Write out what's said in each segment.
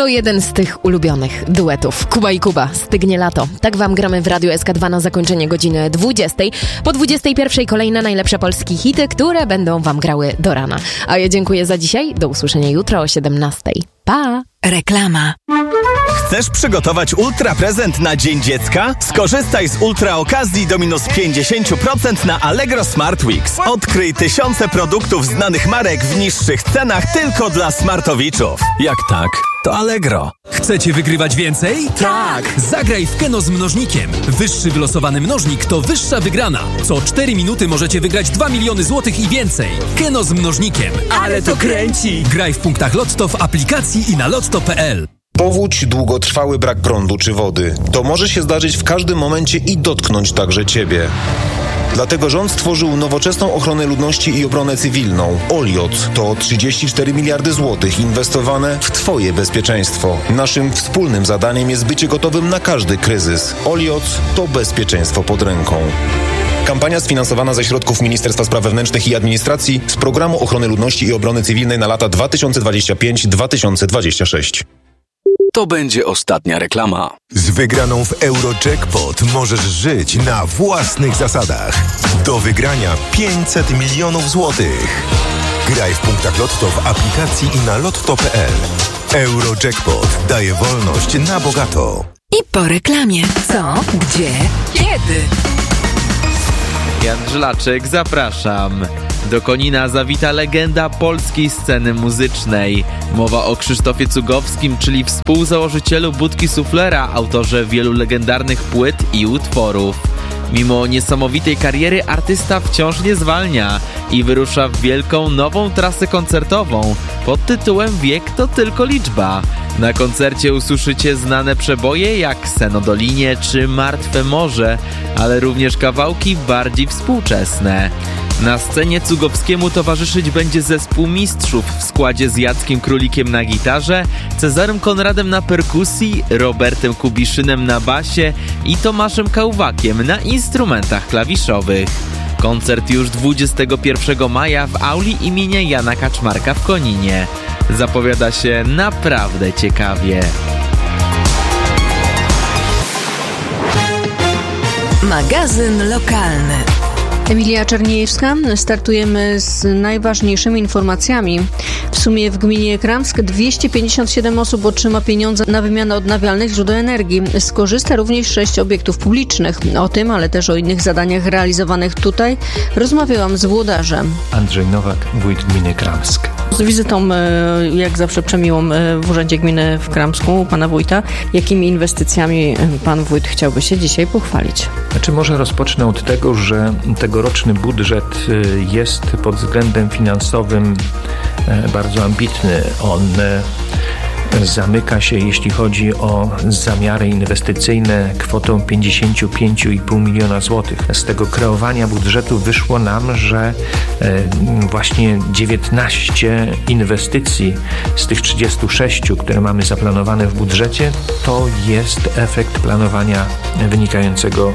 To jeden z tych ulubionych duetów. Kuba i Kuba, Stygnie lato. Tak wam gramy w Radiu SK2 na zakończenie godziny 20. Po 21 kolejne najlepsze polskie hity, które będą wam grały do rana. A ja dziękuję za dzisiaj. Do usłyszenia jutro o 17. Pa! Reklama. Chcesz przygotować ultra prezent na Dzień Dziecka? Skorzystaj z ultra okazji do minus 50% na Allegro Smart Weeks. Odkryj tysiące produktów znanych marek w niższych cenach tylko dla smartowiczów. Jak tak, to Allegro. Chcecie wygrywać więcej? Tak! Zagraj w Keno z mnożnikiem. Wyższy wylosowany mnożnik to wyższa wygrana. Co 4 minuty możecie wygrać 2 miliony złotych i więcej. Keno z mnożnikiem. Ale to kręci! Graj w punktach Lotto w aplikacji i na lotto.pl. Powódź, długotrwały brak prądu czy wody. To może się zdarzyć w każdym momencie i dotknąć także Ciebie. Dlatego rząd stworzył nowoczesną ochronę ludności i obronę cywilną. OLIOC to 34 miliardy złotych inwestowane w Twoje bezpieczeństwo. Naszym wspólnym zadaniem jest bycie gotowym na każdy kryzys. OLIOC to bezpieczeństwo pod ręką. Kampania sfinansowana ze środków Ministerstwa Spraw Wewnętrznych i Administracji z Programu Ochrony Ludności i Obrony Cywilnej na lata 2025-2026. To będzie ostatnia reklama. Z wygraną w Eurojackpot możesz żyć na własnych zasadach. Do wygrania 500 milionów złotych. Graj w punktach Lotto w aplikacji i na lotto.pl. Eurojackpot daje wolność na bogato. I po reklamie. Co? Gdzie? Kiedy? Jan Żlaczek, zapraszam. Do Konina zawita legenda polskiej sceny muzycznej. Mowa o Krzysztofie Cugowskim, czyli współzałożycielu Budki Suflera, autorze wielu legendarnych płyt i utworów. Mimo niesamowitej kariery artysta wciąż nie zwalnia i wyrusza w wielką, nową trasę koncertową pod tytułem Wiek to tylko liczba. Na koncercie usłyszycie znane przeboje jak Sen o Dolinie czy Martwe Morze, ale również kawałki bardziej współczesne. Na scenie Cugowskiemu towarzyszyć będzie zespół mistrzów w składzie z Jackiem Królikiem na gitarze, Cezarym Konradem na perkusji, Robertem Kubiszynem na basie i Tomaszem Kałwakiem na instrumentach klawiszowych. Koncert już 21 maja w auli imienia Jana Kaczmarka w Koninie. Zapowiada się naprawdę ciekawie. Magazyn lokalny. Emilia Czerniejewska. Startujemy z najważniejszymi informacjami. W sumie w gminie Kramsk 257 osób otrzyma pieniądze na wymianę odnawialnych źródeł energii. Skorzysta również 6 obiektów publicznych. O tym, ale też o innych zadaniach realizowanych tutaj rozmawiałam z włodarzem. Andrzej Nowak, wójt gminy Kramsk. Z wizytą, jak zawsze przemiłą w Urzędzie Gminy w Kramsku, pana wójta. Jakimi inwestycjami pan wójt chciałby się dzisiaj pochwalić? Znaczy może rozpocznę od tego, że tegoroczny budżet jest pod względem finansowym bardzo ambitny. On zamyka się, jeśli chodzi o zamiary inwestycyjne, kwotą 55,5 miliona złotych. Z tego kreowania budżetu wyszło nam, że właśnie 19 inwestycji z tych 36, które mamy zaplanowane w budżecie, to jest efekt planowania wynikającego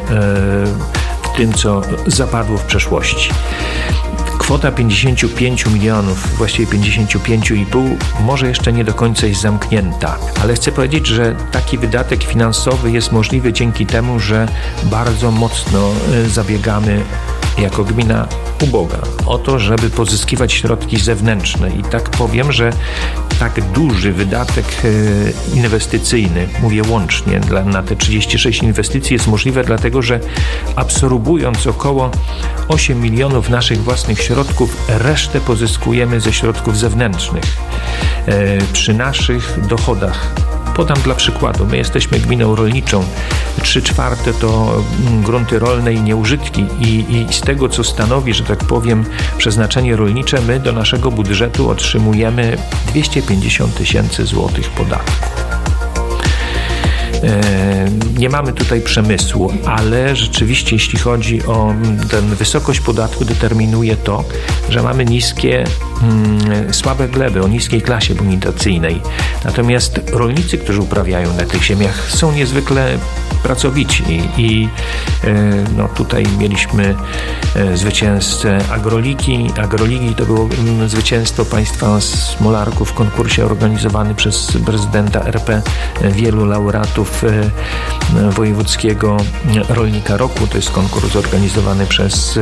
w tym, co zapadło w przeszłości. Kwota 55 milionów, właściwie 55,5 może jeszcze nie do końca jest zamknięta, ale chcę powiedzieć, że taki wydatek finansowy jest możliwy dzięki temu, że bardzo mocno zabiegamy jako gmina uboga o to, żeby pozyskiwać środki zewnętrzne i tak powiem, że tak duży wydatek inwestycyjny, mówię łącznie na te 36 inwestycji, jest możliwe dlatego, że absorbując około 8 milionów naszych własnych środków, resztę pozyskujemy ze środków zewnętrznych. Przy naszych dochodach, podam dla przykładu, my jesteśmy gminą rolniczą, 3/4 to grunty rolne i nieużytki i z tego, co stanowi, że tak powiem, przeznaczenie rolnicze, my do naszego budżetu otrzymujemy 250 000 złotych podatku. Nie mamy tutaj przemysłu, ale rzeczywiście jeśli chodzi o tę wysokość podatku, determinuje to, że mamy niskie, słabe gleby o niskiej klasie bonitacyjnej. Natomiast rolnicy, którzy uprawiają na tych ziemiach, są niezwykle pracowici i tutaj mieliśmy zwycięzcę Agroligi to było zwycięstwo państwa Smolarków w konkursie organizowanym przez prezydenta RP, wielu laureatów wojewódzkiego rolnika roku. To jest konkurs organizowany przez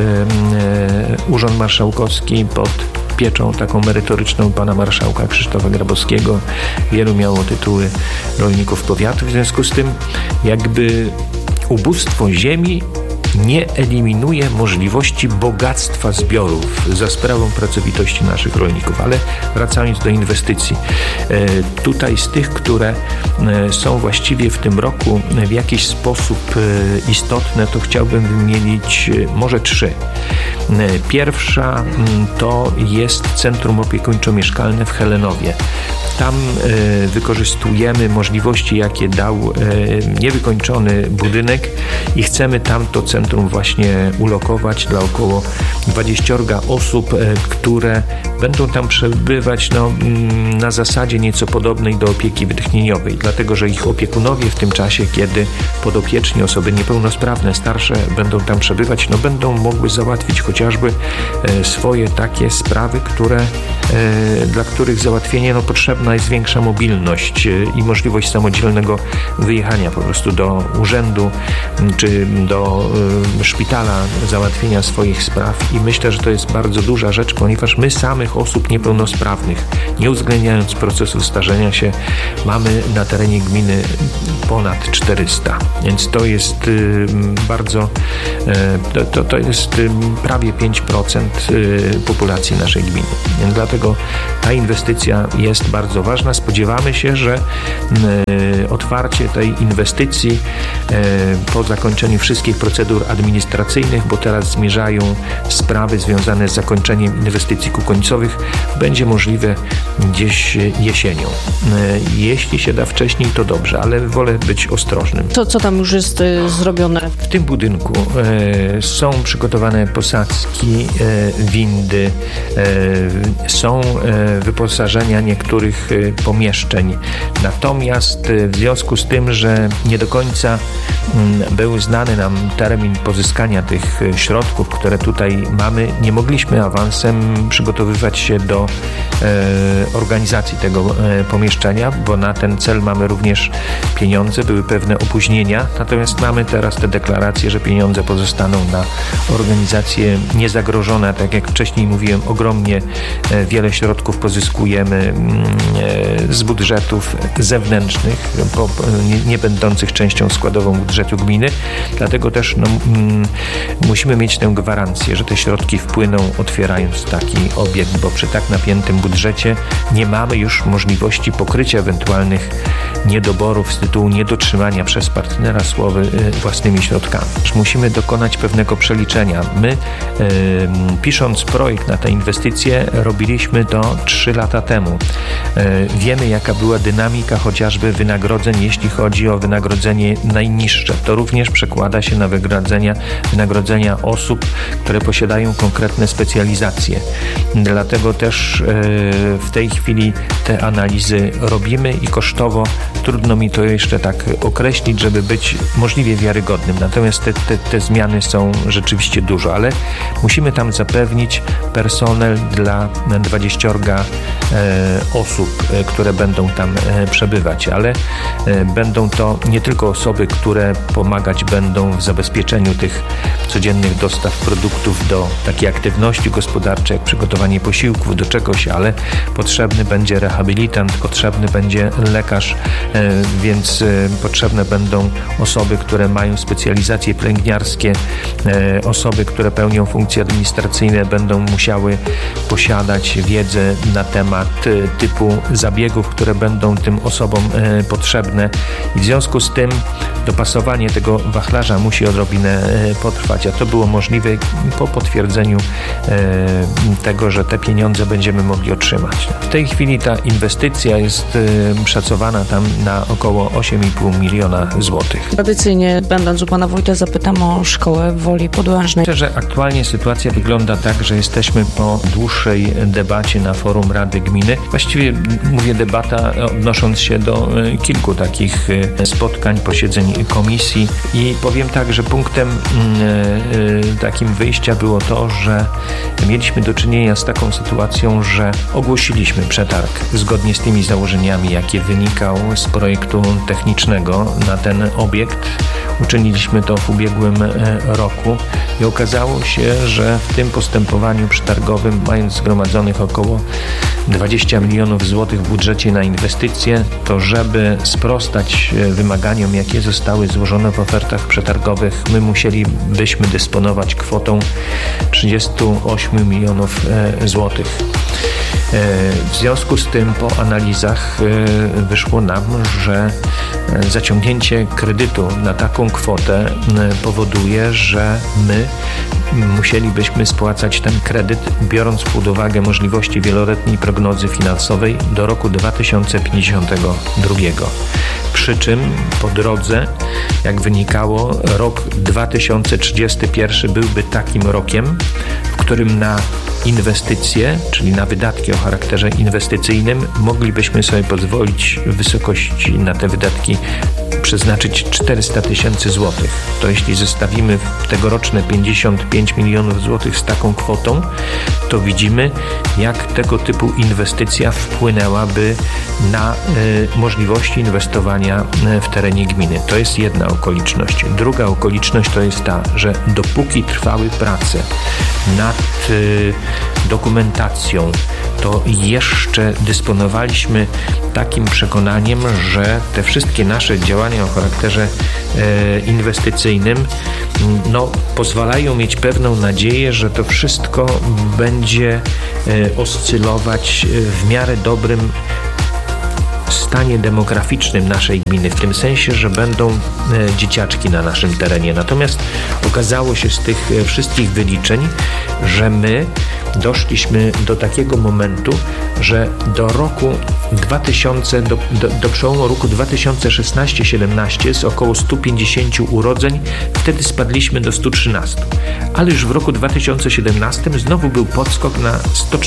Urząd Marszałkowski pod pieczą taką merytoryczną pana marszałka Krzysztofa Grabowskiego. Wielu miało tytuły rolników powiatu. W związku z tym jakby ubóstwo ziemi nie eliminuje możliwości bogactwa zbiorów za sprawą pracowitości naszych rolników. Ale wracając do inwestycji, tutaj z tych, które są właściwie w tym roku w jakiś sposób istotne, to chciałbym wymienić może 3. Pierwsza to jest Centrum Opiekuńczo-Mieszkalne w Helenowie. Tam wykorzystujemy możliwości, jakie dał niewykończony budynek i chcemy tam to centrum właśnie ulokować dla około 20 osób, które będą tam przebywać na zasadzie nieco podobnej do opieki wytchnieniowej, dlatego że ich opiekunowie w tym czasie, kiedy podopieczni, osoby niepełnosprawne, starsze będą tam przebywać, będą mogły załatwić chociażby swoje takie sprawy, dla których załatwienie potrzebna jest większa mobilność i możliwość samodzielnego wyjechania po prostu do urzędu czy do szpitala, załatwienia swoich spraw i myślę, że to jest bardzo duża rzecz, ponieważ my samych osób niepełnosprawnych, nie uwzględniając procesu starzenia się, mamy na terenie gminy ponad 400, więc to jest bardzo to jest prawie 5% populacji naszej gminy. Dlatego ta inwestycja jest bardzo ważna. Spodziewamy się, że otwarcie tej inwestycji po zakończeniu wszystkich procedur administracyjnych, bo teraz zmierzają sprawy związane z zakończeniem inwestycji kukuńcowych, będzie możliwe gdzieś jesienią. Jeśli się da wcześniej, to dobrze, ale wolę być ostrożnym. Co tam już jest zrobione? W tym budynku są przygotowane posadzki, windy, są wyposażenia niektórych pomieszczeń. Natomiast w związku z tym, że nie do końca był znany nam termin pozyskania tych środków, które tutaj mamy, nie mogliśmy awansem przygotowywać się do organizacji tego pomieszczenia, bo na ten cel mamy również pieniądze, były pewne opóźnienia, natomiast mamy teraz te deklaracje, że pieniądze pozostaną na organizacje niezagrożone, tak jak wcześniej mówiłem, ogromnie wiele środków pozyskujemy z budżetów zewnętrznych, nie będących częścią składową budżetu gminy, dlatego też musimy mieć tę gwarancję, że te środki wpłyną, otwierając taki obiekt, bo przy tak napiętym budżecie nie mamy już możliwości pokrycia ewentualnych niedoborów z tytułu niedotrzymania przez partnera słowy własnymi środkami. Musimy dokonać pewnego przeliczenia. My, pisząc projekt na tę inwestycję, robiliśmy to 3 lata temu. Wiemy, jaka była dynamika chociażby wynagrodzeń, jeśli chodzi o wynagrodzenie najniższe. To również przekłada się na wynagrodzenia osób, które posiadają konkretne specjalizacje. Dlatego też w tej chwili te analizy robimy i kosztowo trudno mi to jeszcze tak określić, żeby być możliwie wiarygodnym. Natomiast te zmiany są rzeczywiście dużo, ale musimy tam zapewnić personel dla 20 osób, które będą tam przebywać, ale będą to nie tylko osoby, które pomagać będą w zabezpieczeniu tych codziennych dostaw produktów do takiej aktywności gospodarczej, jak przygotowanie posiłków do czegoś, ale potrzebny będzie rehabilitant, potrzebny będzie lekarz, więc potrzebne będą osoby, które mają specjalizacje pielęgniarskie, osoby, które pełnią funkcje administracyjne, będą musiały posiadać wiedzę na temat typu zabiegów, które będą tym osobom potrzebne i w związku z tym dopasowanie tego wachlarza musi odrobinę potrwać, a to było możliwe po potwierdzeniu tego, że te pieniądze będziemy mogli otrzymać. W tej chwili ta inwestycja jest szacowana tam na około 8,5 miliona złotych. Tradycyjnie, będąc u pana wójta, zapytam o szkołę w Woli Podłężnej. Myślę, że aktualnie sytuacja wygląda tak, że jesteśmy po dłuższej debacie na forum Rady Gminy. Właściwie mówię debata odnosząc się do kilku takich spotkań, posiedzeń komisji i powiem tak, że punktem takim wyjścia było to, że mieliśmy do czynienia z taką sytuacją, że ogłosiliśmy przetarg zgodnie z tymi założeniami, jakie wynikał z projektu technicznego na ten obiekt. Uczyniliśmy to w ubiegłym roku i okazało się, że w tym postępowaniu przetargowym, mając zgromadzonych około 20 milionów złotych w budżecie na inwestycje, to żeby sprostać wymaganiom, jakie zostały złożone w ofertach przetargowych, my musielibyśmy dysponować kwotą 38 milionów złotych. W związku z tym po analizach wyszło nam, że zaciągnięcie kredytu na taką kwotę powoduje, że my musielibyśmy spłacać ten kredyt, biorąc pod uwagę możliwości wieloletniej prognozy finansowej do roku 2052. Przy czym po drodze, jak wynikało, rok 2031 byłby takim rokiem, w którym na inwestycje, czyli na wydatki o charakterze inwestycyjnym, moglibyśmy sobie pozwolić w wysokości na te wydatki przeznaczyć 400 tysięcy złotych. To jeśli zestawimy tegoroczne 55 milionów złotych z taką kwotą, to widzimy, jak tego typu inwestycja wpłynęłaby na możliwości inwestowania w terenie gminy. To jest jedna okoliczność. Druga okoliczność to jest ta, że dopóki trwały prace nad dokumentacją, to jeszcze dysponowaliśmy takim przekonaniem, że te wszystkie nasze działania o charakterze inwestycyjnym pozwalają mieć pewną nadzieję, że to wszystko będzie oscylować w miarę dobrym stanie demograficznym naszej gminy, w tym sensie, że będą dzieciaczki na naszym terenie. Natomiast okazało się z tych wszystkich wyliczeń, że my doszliśmy do takiego momentu, że do roku 2000, do przełomu roku 2016-17 z około 150 urodzeń, wtedy spadliśmy do 113. Ale już w roku 2017 znowu był podskok na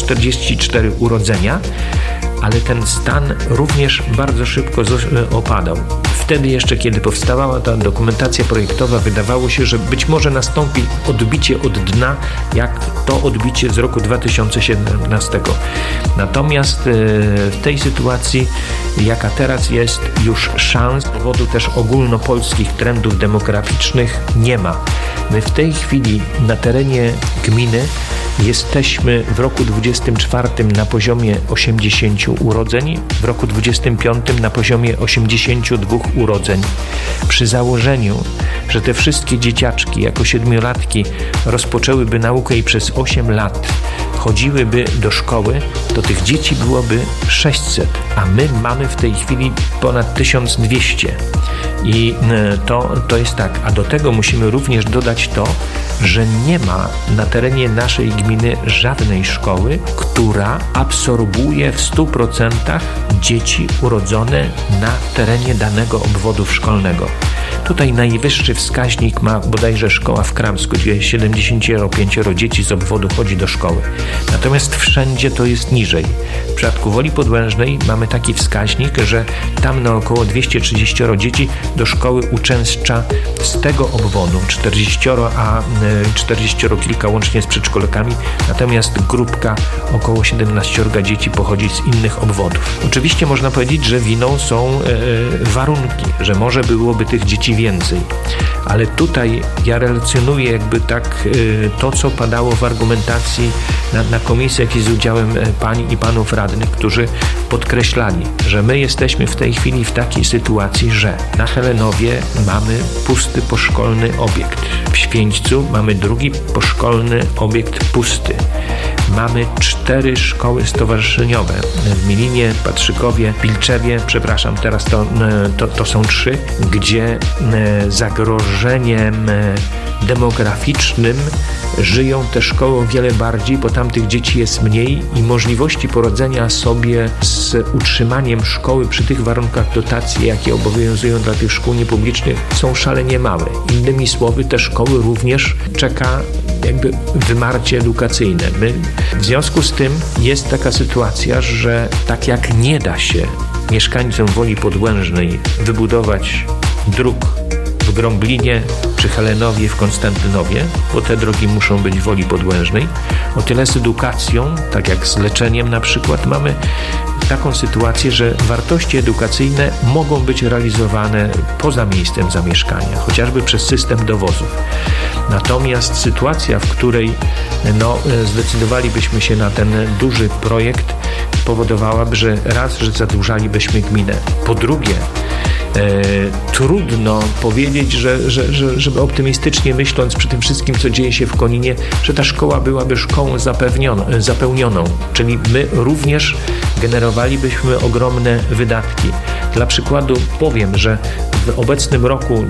144 urodzenia, ale ten stan również bardzo szybko opadał. Wtedy jeszcze, kiedy powstawała ta dokumentacja projektowa, wydawało się, że być może nastąpi odbicie od dna, jak to odbicie z roku 2017. Natomiast w tej sytuacji, jaka teraz jest, już szans z powodu też ogólnopolskich trendów demograficznych nie ma. My w tej chwili na terenie gminy jesteśmy w roku 24 na poziomie 80 urodzeń, w roku 25 na poziomie 82 urodzeń. Przy założeniu, że te wszystkie dzieciaczki jako 7-latki rozpoczęłyby naukę i przez 8 lat chodziłyby do szkoły, to tych dzieci byłoby 600, a my mamy w tej chwili ponad 1200. I to jest tak. A do tego musimy również dodać to, że nie ma na terenie naszej gminy żadnej szkoły, która absorbuje w 100% dzieci urodzone na terenie danego obwodu szkolnego. Tutaj najwyższy wskaźnik ma bodajże szkoła w Kramsku, gdzie 75 dzieci z obwodu chodzi do szkoły. Natomiast wszędzie to jest niżej. W przypadku Woli Podłężnej mamy taki wskaźnik, że tam na około 230 dzieci do szkoły uczęszcza z tego obwodu, 40, a 40 kilka łącznie z przedszkolakami, natomiast grupka około 17 dzieci pochodzi z innych obwodów. Oczywiście można powiedzieć, że winą są warunki, że może byłoby tych dzieci więcej, ale tutaj ja relacjonuję jakby tak to, co padało w argumentacji na komisjach i z udziałem pań i panów radnych, którzy podkreślali, że my jesteśmy w tej chwili w takiej sytuacji, że na Helenowie mamy pusty poszkolny obiekt. W Święćcu mamy drugi poszkolny obiekt pusty. mamy 4 szkoły stowarzyszeniowe w Milinie, Patrzykowie, Pilczewie, teraz to są 3, gdzie zagrożeniem demograficznym żyją te szkoły o wiele bardziej, bo tam tych dzieci jest mniej i możliwości poradzenia sobie z utrzymaniem szkoły przy tych warunkach dotacji, jakie obowiązują dla tych szkół niepublicznych, są szalenie małe. Innymi słowy, te szkoły również czeka jakby wymarcie edukacyjne. W związku z tym jest taka sytuacja, że tak jak nie da się mieszkańcom Woli Podłężnej wybudować dróg w Grąblinie czy Helenowie w Konstantynowie, bo te drogi muszą być w Woli Podłężnej, o tyle z edukacją, tak jak z leczeniem na przykład, mamy taką sytuację, że wartości edukacyjne mogą być realizowane poza miejscem zamieszkania, chociażby przez system dowozów. Natomiast sytuacja, w której zdecydowalibyśmy się na ten duży projekt, powodowałaby, że zadłużalibyśmy gminę. Po drugie, trudno powiedzieć, żeby optymistycznie myśląc przy tym wszystkim, co dzieje się w Koninie, że ta szkoła byłaby szkołą zapełnioną, czyli my również generowalibyśmy ogromne wydatki. Dla przykładu powiem, że w obecnym roku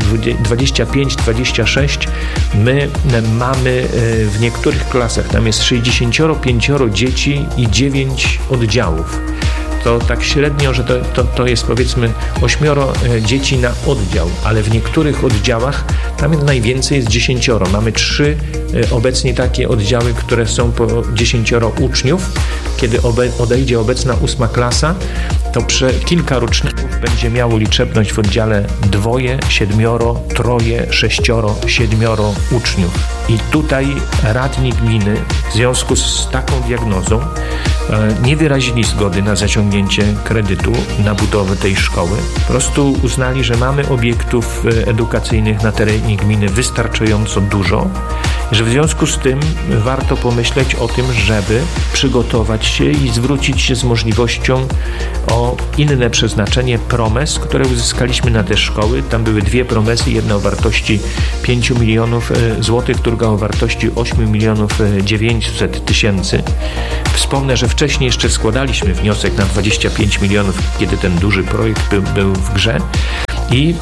25-26 my mamy w niektórych klasach, tam jest 65 dzieci i 9 oddziałów. To tak średnio, że to jest powiedzmy 8 dzieci na oddział, ale w niektórych oddziałach tam najwięcej jest 10. Mamy 3 obecnie takie oddziały, które są po 10 uczniów. Kiedy odejdzie obecna 8 klasa, to kilka roczników będzie miało liczebność w oddziale 2, 7, 3, 6, 7 uczniów. I tutaj radni gminy w związku z taką diagnozą nie wyrazili zgody na zaciągnięcie kredytu na budowę tej szkoły. Po prostu uznali, że mamy obiektów edukacyjnych na terenie gminy wystarczająco dużo, że w związku z tym warto pomyśleć o tym, żeby przygotować się i zwrócić się z możliwością o inne przeznaczenie promes, które uzyskaliśmy na te szkoły. Tam były 2 promesy, jedna o wartości 5 milionów złotych, druga o wartości 8 milionów 900 tysięcy. Wspomnę, że wcześniej jeszcze składaliśmy wniosek na 25 milionów, kiedy ten duży projekt był w grze. I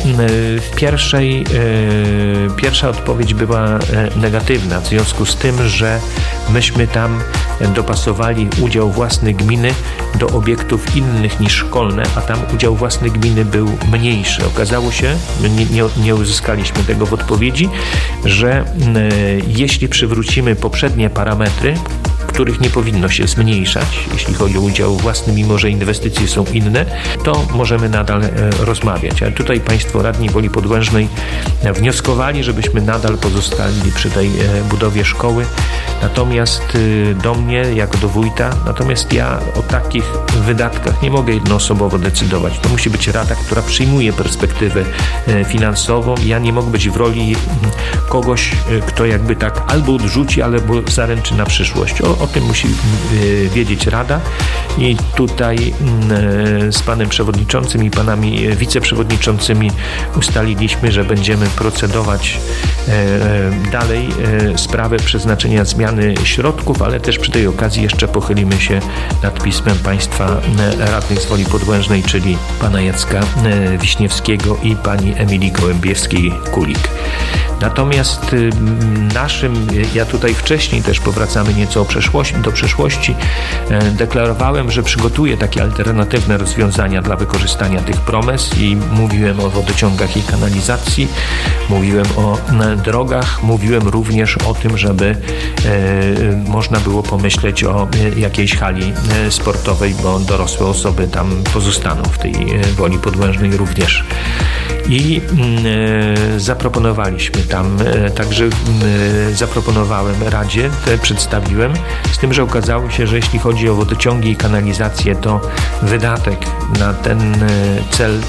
pierwsza odpowiedź była negatywna, w związku z tym, że myśmy tam dopasowali udział własny gminy do obiektów innych niż szkolne, a tam udział własny gminy był mniejszy. Okazało się, nie uzyskaliśmy tego w odpowiedzi, że jeśli przywrócimy poprzednie parametry, których nie powinno się zmniejszać, jeśli chodzi o udział własny, mimo że inwestycje są inne, to możemy nadal rozmawiać. Ale tutaj Państwo radni Woli Podłężnej wnioskowali, żebyśmy nadal pozostali przy tej budowie szkoły. Natomiast do mnie, jako do wójta, natomiast ja o takich wydatkach nie mogę jednoosobowo decydować. To musi być rada, która przyjmuje perspektywę finansową. Ja nie mogę być w roli kogoś, kto jakby tak albo odrzuci, albo zaręczy na przyszłość. O tym musi wiedzieć rada i tutaj z panem przewodniczącym i panami wiceprzewodniczącymi ustaliliśmy, że będziemy procedować dalej sprawę przeznaczenia zmiany środków, ale też przy tej okazji jeszcze pochylimy się nad pismem państwa radnych z Woli Podłężnej, czyli pana Jacka Wiśniewskiego i pani Emilii Gołębiewskiej-Kulik. Natomiast ja tutaj wcześniej też powracamy nieco do przeszłości, deklarowałem, że przygotuję takie alternatywne rozwiązania dla wykorzystania tych promes i mówiłem o wodociągach i kanalizacji, mówiłem o drogach, mówiłem również o tym, żeby można było pomyśleć o jakiejś hali sportowej, bo dorosłe osoby tam pozostaną w tej Woli Podłężnej również. I zaproponowaliśmy tam, także zaproponowałem Radzie, przedstawiłem, z tym, że okazało się, że jeśli chodzi o wodociągi i kanalizację, to wydatek na ten cel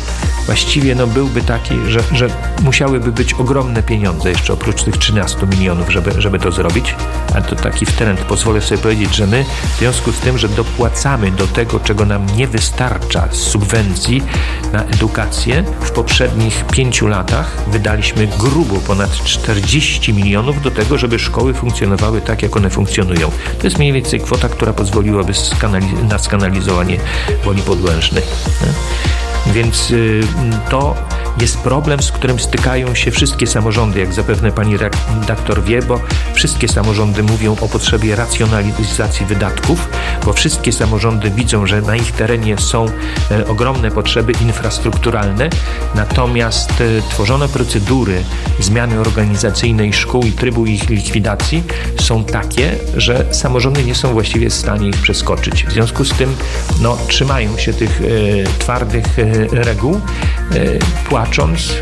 właściwie byłby taki, że musiałyby być ogromne pieniądze jeszcze oprócz tych 13 milionów, żeby to zrobić. Ale to taki wtręt, pozwolę sobie powiedzieć, że my w związku z tym, że dopłacamy do tego, czego nam nie wystarcza z subwencji na edukację, w poprzednich 5 latach wydaliśmy grubo ponad 40 milionów do tego, żeby szkoły funkcjonowały tak, jak one funkcjonują. To jest mniej więcej kwota, która pozwoliłaby na skanalizowanie Woli Podłężnej. Więc to jest problem, z którym stykają się wszystkie samorządy, jak zapewne pani redaktor wie, bo wszystkie samorządy mówią o potrzebie racjonalizacji wydatków, bo wszystkie samorządy widzą, że na ich terenie są ogromne potrzeby infrastrukturalne, natomiast tworzone procedury zmiany organizacyjnej szkół i trybu ich likwidacji są takie, że samorządy nie są właściwie w stanie ich przeskoczyć. W związku z tym trzymają się tych twardych reguł, płacząc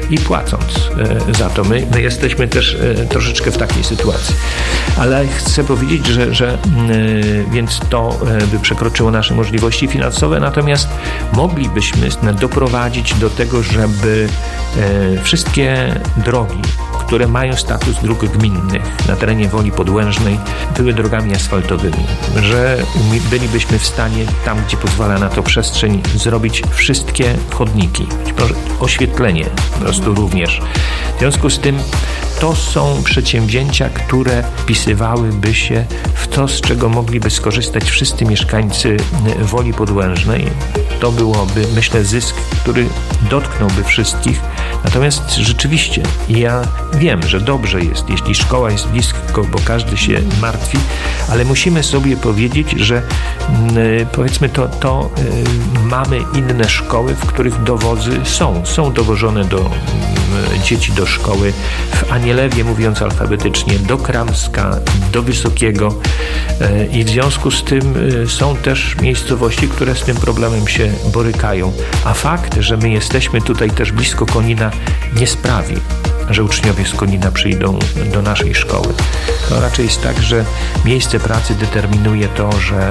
za to. My jesteśmy też troszeczkę w takiej sytuacji. Ale chcę powiedzieć, że więc to by przekroczyło nasze możliwości finansowe, natomiast moglibyśmy doprowadzić do tego, żeby wszystkie drogi, które mają status dróg gminnych na terenie Woli Podłężnej, były drogami asfaltowymi, że bylibyśmy w stanie, tam gdzie pozwala na to przestrzeń, zrobić wszystkie chodniki, oświetlenie po prostu również. W związku z tym to są przedsięwzięcia, które wpisywałyby się w to, z czego mogliby skorzystać wszyscy mieszkańcy Woli Podłężnej. To byłoby, myślę, zysk, który dotknąłby wszystkich. Natomiast rzeczywiście ja wiem, że dobrze jest, jeśli szkoła jest blisko, bo każdy się martwi, ale musimy sobie powiedzieć, że powiedzmy to mamy inne szkoły, w których dowozy są dowożone dzieci do szkoły w Anielewie, mówiąc alfabetycznie, do Kramska, do Wysokiego i w związku z tym są też miejscowości, które z tym problemem się borykają. A fakt, że my jesteśmy tutaj też blisko Konina, nie sprawi, że uczniowie z Konina przyjdą do naszej szkoły. To raczej jest tak, że miejsce pracy determinuje to, że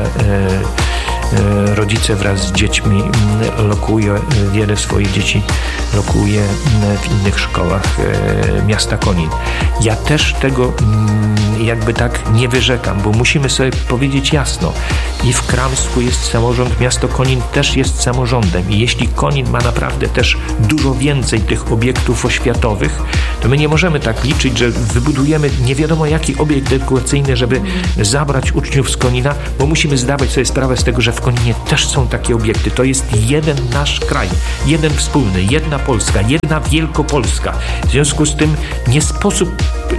rodzice wraz z dziećmi wiele swoich dzieci lokuje w innych szkołach miasta Konin. Ja też tego jakby tak nie wyrzekam, bo musimy sobie powiedzieć jasno, i w Kramsku jest samorząd, miasto Konin też jest samorządem i jeśli Konin ma naprawdę też dużo więcej tych obiektów oświatowych, to my nie możemy tak liczyć, że wybudujemy nie wiadomo jaki obiekt edukacyjny, żeby zabrać uczniów z Konina, bo musimy zdawać sobie sprawę z tego, że w Koninie też są takie obiekty. To jest jeden nasz kraj, jeden wspólny, jedna Polska, jedna Wielkopolska. W związku z tym nie sposób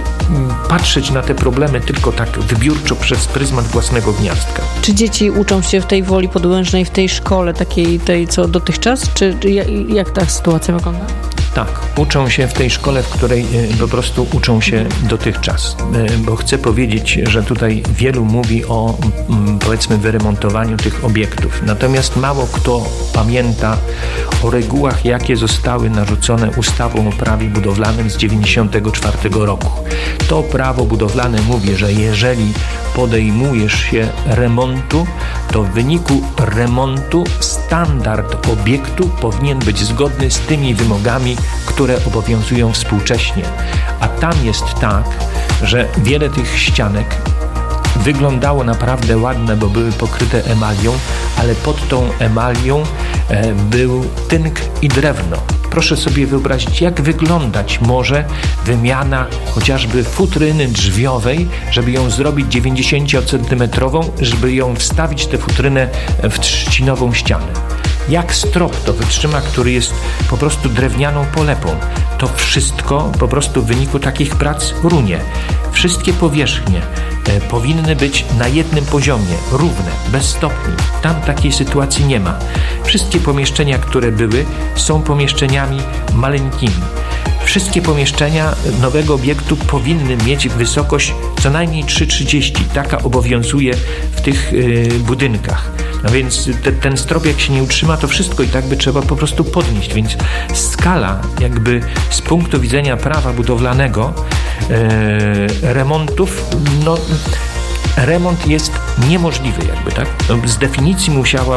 patrzeć na te problemy tylko tak wybiórczo przez pryzmat własnego gniazdka. Czy dzieci uczą się w tej Woli Podłężnej, w tej szkole takiej, tej co dotychczas? Czy jak ta sytuacja wygląda? Tak, uczą się w tej szkole, w której po prostu uczą się dotychczas. Bo chcę powiedzieć, że tutaj wielu mówi o powiedzmy wyremontowaniu tych obiektów. Natomiast mało kto pamięta o regułach, jakie zostały narzucone ustawą o prawie budowlanym z 1994 roku. To prawo budowlane mówi, że jeżeli podejmujesz się remontu, to w wyniku remontu standard obiektu powinien być zgodny z tymi wymogami, które obowiązują współcześnie. A tam jest tak, że wiele tych ścianek wyglądało naprawdę ładne, bo były pokryte emalią, ale pod tą emalią był tynk i drewno. Proszę sobie wyobrazić, jak wyglądać może wymiana chociażby futryny drzwiowej, żeby ją zrobić 90-centymetrową, żeby ją wstawić tę futrynę w trzcinową ścianę. Jak strop to wytrzyma, który jest po prostu drewnianą polepą. To wszystko po prostu w wyniku takich prac runie. Wszystkie powierzchnie powinny być na jednym poziomie, równe, bez stopni. Tam takiej sytuacji nie ma. Wszystkie pomieszczenia, które były, są pomieszczeniami maleńkimi. Wszystkie pomieszczenia nowego obiektu powinny mieć wysokość co najmniej 3,30. Taka obowiązuje w tych budynkach. No więc ten strop jak się nie utrzyma, to wszystko i tak by trzeba po prostu podnieść. Więc skala jakby z punktu widzenia prawa budowlanego remontów, remont jest niemożliwy jakby, tak? Z definicji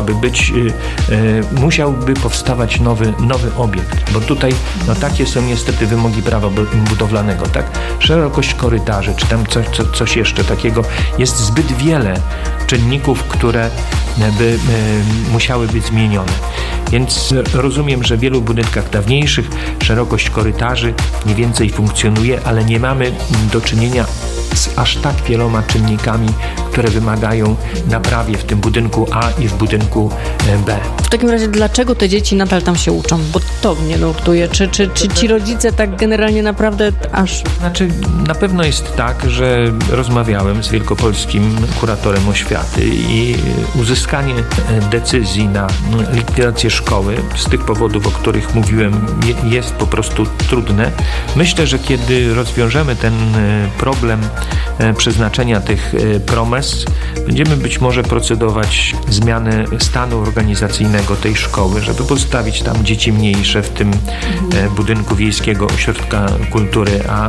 musiałby powstawać nowy obiekt, bo tutaj takie są niestety wymogi prawa budowlanego, tak? Szerokość korytarzy, czy tam coś jeszcze takiego. Jest zbyt wiele czynników, które by musiały być zmienione. Więc rozumiem, że w wielu budynkach dawniejszych szerokość korytarzy mniej więcej funkcjonuje, ale nie mamy do czynienia z aż tak wieloma czynnikami, które wymagają naprawy w tym budynku A i w budynku B. W takim razie dlaczego te dzieci nadal tam się uczą? Bo to mnie nurtuje. Czy ci rodzice tak generalnie naprawdę aż... Znaczy, na pewno jest tak, że rozmawiałem z wielkopolskim kuratorem oświaty i uzyskanie decyzji na likwidację szkoły z tych powodów, o których mówiłem, jest po prostu trudne. Myślę, że kiedy rozwiążemy ten problem przeznaczenia tych promes, będziemy być może procedować zmianę stanu organizacyjnego tej szkoły, żeby postawić tam dzieci mniejsze w tym budynku Wiejskiego Ośrodka Kultury, a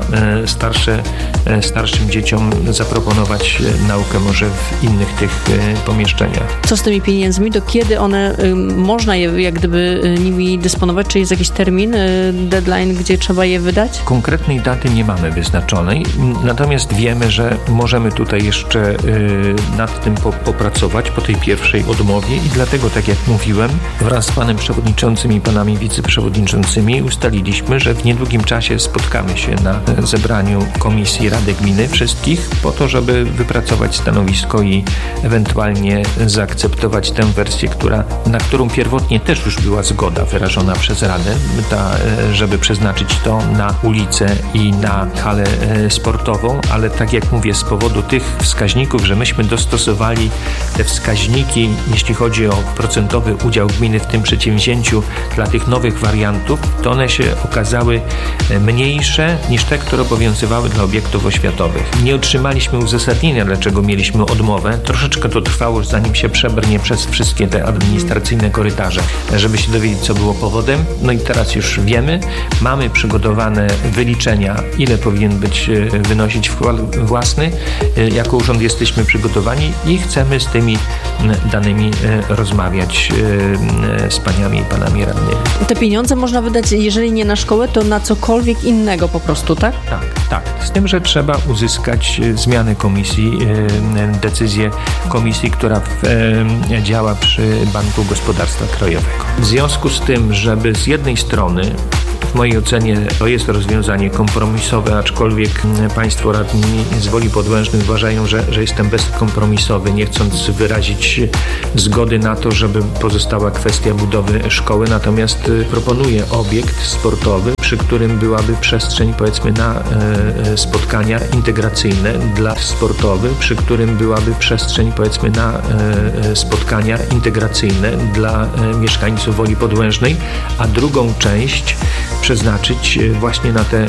starszym dzieciom zaproponować naukę może w innych tych pomieszczeniach. Co z tymi pieniędzmi? Do kiedy one można je jak gdyby nimi dysponować? Czy jest jakiś termin, deadline, gdzie trzeba je wydać? Konkretnej daty nie mamy wyznaczonej, natomiast wiemy, że możemy tutaj jeszcze nad tym popracować po tej pierwszej odmowie i dlatego, tak jak mówiłem, wraz z panem przewodniczącym i panami wiceprzewodniczącymi ustaliliśmy, że w niedługim czasie spotkamy się na zebraniu Komisji Rady Gminy wszystkich po to, żeby wypracować stanowisko i ewentualnie zaakceptować tę wersję, na którą pierwotnie też już była zgoda wyrażona przez Radę, żeby przeznaczyć to na ulicę i na halę sportową, ale tak jak mówię, z powodu tych wskaźników, że myśmy dostosowali te wskaźniki, jeśli chodzi o procentowy udział gminy w tym przedsięwzięciu dla tych nowych wariantów, to one się okazały mniejsze niż te, które obowiązywały dla obiektów oświatowych. Nie otrzymaliśmy uzasadnienia, dlaczego mieliśmy odmowę. Troszeczkę to trwało, zanim się przebrnie przez wszystkie te administracyjne korytarze, żeby się dowiedzieć, co było powodem. No i teraz już wiemy, mamy przygotowane wyliczenia, ile powinien wynosić wkład własny. Jako urząd jesteśmy przygotowani i chcemy z tymi danymi rozmawiać z paniami i panami radnymi. Te pieniądze można wydać, jeżeli nie na szkołę, to na cokolwiek innego po prostu, tak? Tak. Z tym, że trzeba uzyskać zmianę komisji, decyzję komisji, która działa przy Banku Gospodarstwa Krajowego. W związku z tym, żeby z jednej strony, w mojej ocenie to jest rozwiązanie kompromisowe, aczkolwiek państwo radni z Woli Podłężnych uważają, że jestem bezkompromisowy, nie chcąc wyrazić zgody na to, żeby pozostała kwestia budowy szkoły. Natomiast proponuję obiekt sportowy, przy którym byłaby przestrzeń, powiedzmy, na spotkania integracyjne dla sportowych, przy którym byłaby przestrzeń, powiedzmy, na spotkania integracyjne dla mieszkańców Woli Podłężnej, a drugą część przeznaczyć właśnie na te